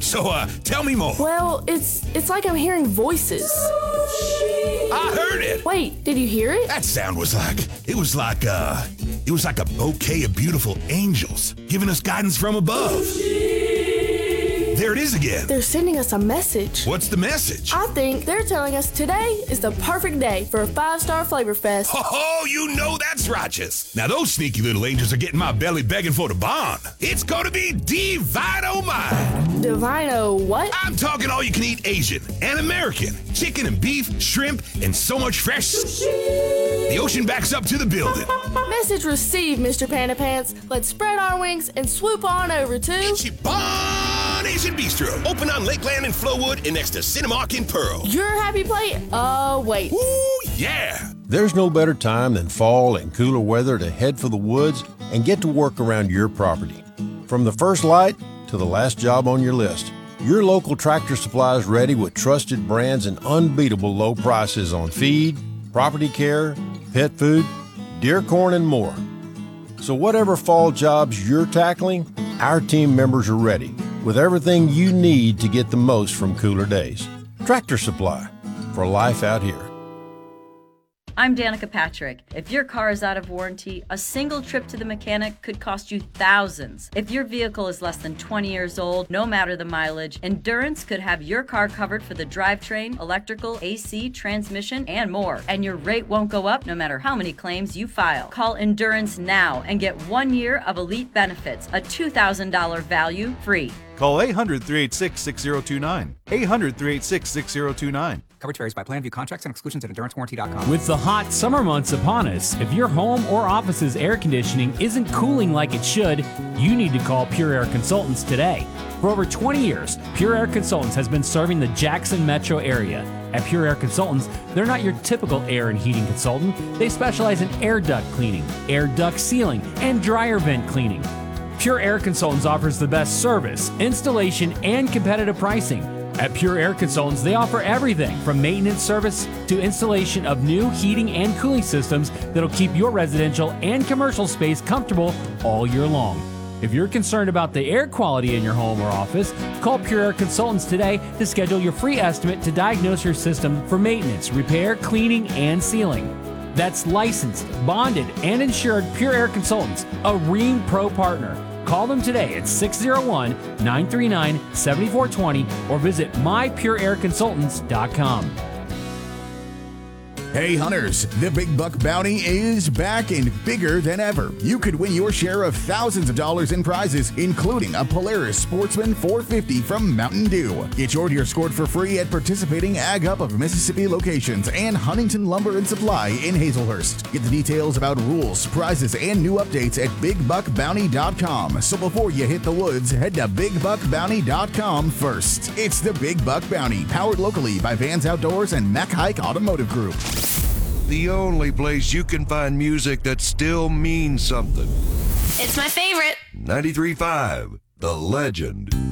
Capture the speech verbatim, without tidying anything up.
So, uh, tell me more. Well, it's it's like I'm hearing voices. I heard it. Wait, did you hear it? That sound was like, it was like, uh, it was like a bouquet of beautiful angels giving us guidance from above. There it is again. They're sending us a message. What's the message? I think they're telling us today is the perfect day for a five-star Flavor Fest. Oh, you know that's righteous. Now those sneaky little angels are getting my belly begging for the bond. It's gonna be Divino Mine. Divino what? I'm talking all you can eat Asian and American. Chicken and beef, shrimp, and so much fresh. The ocean backs up to the building. Message received, Mister Panda Pants. Let's spread our wings and swoop on over to Ichiban Asian Bistro. Open on Lakeland and Flowwood and next to Cinemark in Pearl. Your Happy Plate? Uh, wait. Ooh, yeah. There's no better time than fall and cooler weather to head for the woods and get to work around your property. From the first light to the last job on your list, your local Tractor Supply is ready with trusted brands and unbeatable low prices on feed, property care, pet food, deer corn, and more. So whatever fall jobs you're tackling, our team members are ready with everything you need to get the most from cooler days. Tractor Supply, for life out here. I'm Danica Patrick. If your car is out of warranty, a single trip to the mechanic could cost you thousands. If your vehicle is less than twenty years old, no matter the mileage, Endurance could have your car covered for the drivetrain, electrical, A C, transmission, and more. And your rate won't go up no matter how many claims you file. Call Endurance now and get one year of elite benefits, a two thousand dollars value free. Call eight hundred, three eight six, six zero two nine. eight hundred, three eight six, six zero two nine. Coverage varies by plan. View contracts and exclusions at endurance warranty dot com. With the hot summer months upon us, if your home or office's air conditioning isn't cooling like it should, you need to call Pure Air Consultants today. For over twenty years, Pure Air Consultants has been serving the Jackson metro area. At Pure Air Consultants, they're not your typical air and heating consultant. They specialize in air duct cleaning, air duct sealing, and dryer vent cleaning. Pure Air Consultants offers the best service, installation, and competitive pricing. At Pure Air Consultants, they offer everything from maintenance service to installation of new heating and cooling systems that'll keep your residential and commercial space comfortable all year long. If you're concerned about the air quality in your home or office, call Pure Air Consultants today to schedule your free estimate to diagnose your system for maintenance, repair, cleaning, and sealing. That's licensed, bonded, and insured Pure Air Consultants, a Rheem Pro partner. Call them today at six oh one, nine three nine, seven four two zero or visit my pure air consultants dot com. Hey hunters, the Big Buck Bounty is back and bigger than ever. You could win your share of thousands of dollars in prizes, including a Polaris Sportsman four fifty from Mountain Dew. Get your deer scored for free at participating Ag Up of Mississippi locations and Huntington Lumber and Supply in Hazelhurst. Get the details about rules, prizes, and new updates at big buck bounty dot com. So before you hit the woods, head to big buck bounty dot com first. It's the Big Buck Bounty, powered locally by Vans Outdoors and Mack Hike Automotive Group. The only place you can find music that still means something. It's my favorite. ninety-three point five, The Legend.